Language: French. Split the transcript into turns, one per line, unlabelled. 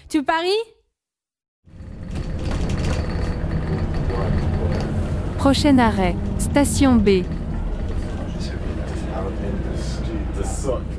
Tu paries?
Prochain arrêt, station B.
The suck.